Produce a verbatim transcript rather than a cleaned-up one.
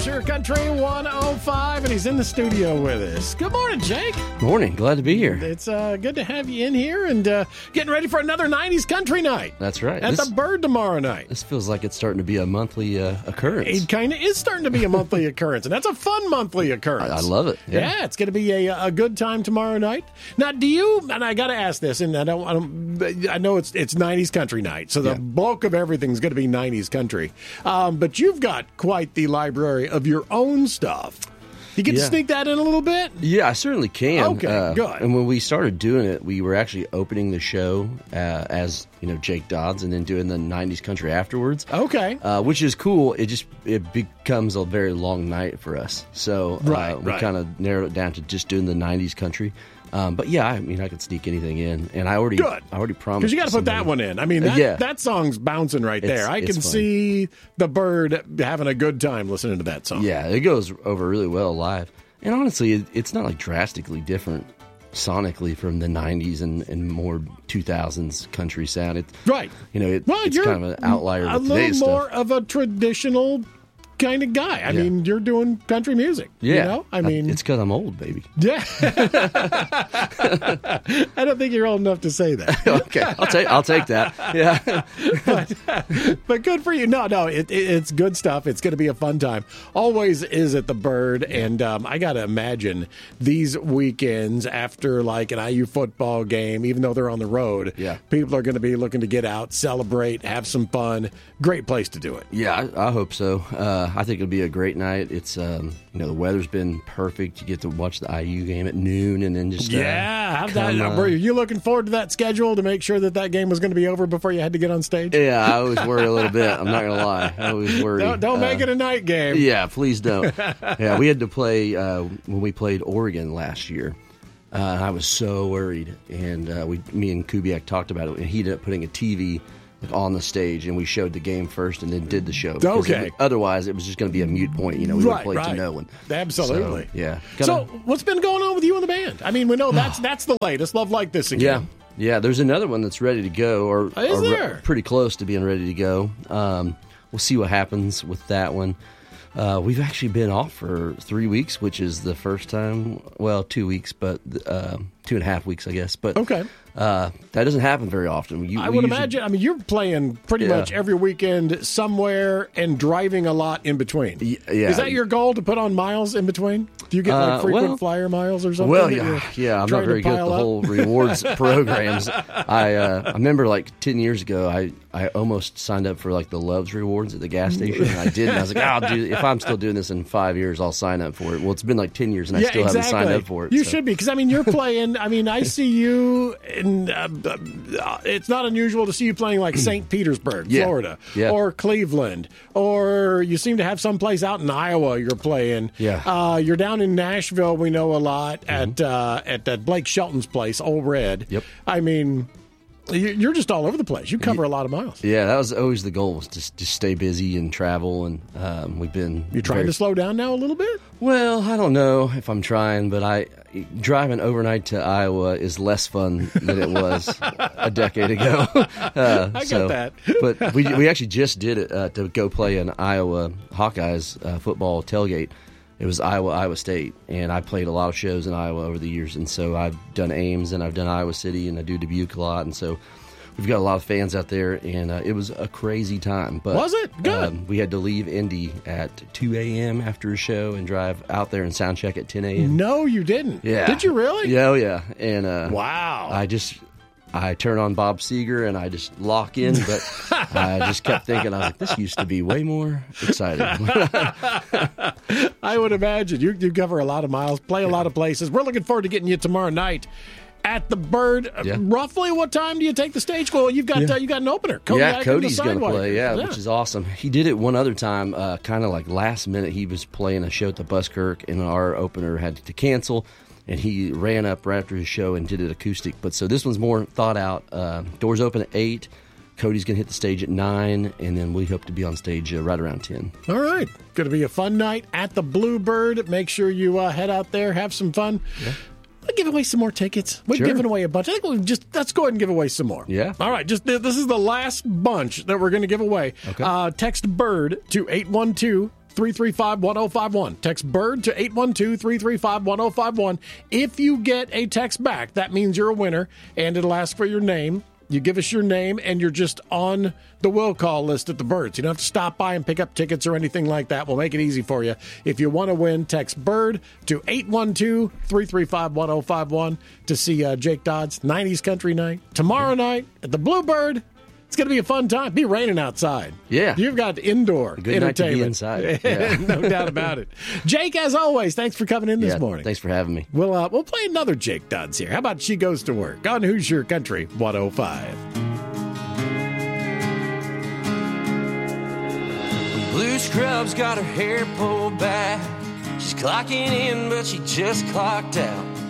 Sugar Country one oh five, and he's in the studio with us. Good morning, Jake. Morning. Glad to be here. It's uh, good to have you in here and uh, getting ready for another nineties country night. That's right. At this, the Bird tomorrow night. This feels like it's starting to be a monthly uh, occurrence. It kind of is starting to be a monthly occurrence, and that's a fun monthly occurrence. I, I love it. Yeah, Yeah, it's going to be a, a good time tomorrow night. Now, do you? And I got to ask this, and I don't, I don't. I know it's it's nineties country night, so the Yeah. bulk of everything's going to be nineties country. Um, but you've got quite the library of your own stuff. You get Yeah. to sneak that in a little bit? Yeah, I certainly can. Okay, uh, good. And when we started doing it, we were actually opening the show uh, as you know Jake Dodds, and then doing the nineties country afterwards. Okay. Uh, which is cool. It just it becomes a very long night for us, so uh, Right, we right. kind of narrowed it down to just doing the nineties country. Um, but yeah, I mean, I could sneak anything in, and I already, Good. I already promised. Because you got to put that somebody- one in. I mean, that, Uh, yeah. that song's bouncing right It's- there. I it's can fun. see the Bird having a good time listening to that song. Yeah, it goes over really well live. And honestly, it, it's not like drastically different sonically from the nineties and, and more two thousands country sound. It, Right. You know, it, Well, it's you're kind of an outlier a with today's little more stuff. of a traditional kind of guy. I Yeah. mean, you're doing country music. Yeah. You know? I mean, it's because I'm old, baby. yeah. I don't think you're old enough to say that. Okay, I'll take I'll take that. Yeah. but, but good for you. No, no, it, it, it's good stuff. It's going to be a fun time. Always is at the Bird, and um, I got to imagine these weekends after like an I U football game, even though they're on the road, Yeah. people are going to be looking to get out, celebrate, have some fun. Great place to do it. Yeah, I, I hope so. Uh, I think it'll be a great night. It's um, you know the weather's been perfect. You get to watch the I U game at noon, and then just uh, Yeah, how's that? come, uh, Were you looking forward to that schedule to make sure that that game was going to be over before you had to get on stage? Yeah, I always worry a little bit. I'm not gonna lie. I always worry. Don't, don't make Uh, it a night game. Yeah, please don't. Yeah, we had to play uh, when we played Oregon last year. Uh, and I was so worried, and uh, we, me and Kubiak talked about it. And he ended up putting a T V like on the stage, and we showed the game first, and then did the show. because Okay. it- otherwise, it was just going to be a mute point. You know, we Right, would play right. to no one. Absolutely. So, yeah. So, Gotta- what's been going on with you and the band? I mean, we know that's that's the latest. Love Like This yeah. again. Yeah, there's another one that's ready to go, or, Is or re- there? pretty close to being ready to go. Um, we'll see what happens with that one. Uh, we've actually been off for three weeks, which is the first time. Well, two weeks, but uh, two and a half weeks, I guess. But Okay. uh, that doesn't happen very often. You, I we would usually- imagine. I mean, you're playing pretty Yeah. much every weekend somewhere and driving a lot in between. Y- yeah. Is that your goal to put on miles in between? Do you get like Uh, frequent well- flyer miles or something? Well, that yeah, you're yeah. I'm trying not to very good at pile the up? whole rewards programs. I uh, I remember like ten years ago, I, I almost signed up for like the Love's rewards at the gas station, and I didn't. I was like, oh, I'll do. If I'm still doing this in five years, I'll sign up for it. Well, it's been like ten years, and I Yeah, still exactly. haven't signed up for it. You so. should be, because I mean, you're playing. I mean, I see you, and uh, uh, it's not unusual to see you playing like Saint Petersburg, Yeah. Florida, Yeah. or Cleveland, or you seem to have some place out in Iowa you're playing. Yeah. uh, you're down in Nashville. We know a lot at uh, at at Blake Shelton's place, Old Red. Yep. I mean, you- you're just all over the place. You cover a lot of miles. Yeah, that was always the goal, was to s- just stay busy and travel, and um, we've been. You trying very- to slow down now a little bit? Well, I don't know if I'm trying, but I driving overnight to Iowa is less fun than it was a decade ago. Uh, I get so- that. But we we actually just did it uh, to go play an Iowa Hawkeyes uh, football tailgate. It was Iowa, Iowa State, and I played a lot of shows in Iowa over the years, and so I've done Ames, and I've done Iowa City, and I do Dubuque a lot, and so we've got a lot of fans out there, and uh, it was a crazy time. But Was it? Good. Um, we had to leave Indy at two a.m. after a show and drive out there and sound check at ten a.m. No, you didn't. Yeah. Did you really? Yeah, oh yeah. And uh, Wow. I just I turn on Bob Seger and I just lock in, but I just kept thinking, I was like, this used to be way more exciting. I would imagine. You, you cover a lot of miles, play a lot of places. We're looking forward to getting you tomorrow night at the Bird. Uh, Yeah. Roughly what time do you take the stage? Well, you've got Yeah. uh, you got an opener. Cody yeah, Atkins, Cody's the going to Sidewalkers. play, yeah, which is awesome. He did it one other time, uh, kind of like last minute. He was playing a show at the Buskirk, and our opener had to cancel, and he ran up right after his show and did it acoustic. But so this one's more thought out. Uh, doors open at eight. Cody's going to hit the stage at nine, and then we hope to be on stage uh, right around ten. All right. Going to be a fun night at the Bluebird. Make sure you uh, head out there, have some fun. Yeah. We'll give away some more tickets. We've Sure. given away a bunch. I think we'll just let's go ahead and give away some more. Yeah. All right. Just this is the last bunch that we're going to give away. Okay. Uh, text Bird to eight one two three three five, one oh five one. Text BIRD to eight one two, three three five, one oh five one. If you get a text back, that means you're a winner, and it'll ask for your name. You give us your name, and you're just on the will call list at the Birds. You don't have to stop by and pick up tickets or anything like that. We'll make it easy for you. If you want to win, text BIRD to eight one two, three three five, one oh five one to see uh, Jake Dodd's nineties Country Night tomorrow night at the Bluebird. It's going to be a fun time. Be raining outside. Yeah. You've got indoor a good entertainment. Night to be inside. Yeah. No doubt about it. Jake, as always, thanks for coming in this yeah, morning. Thanks for having me. We'll, uh, we'll play another Jake Dodds here. How about She Goes to Work on Hoosier Country one oh five. Blue scrub's got her hair pulled back. She's clocking in, but she just clocked out.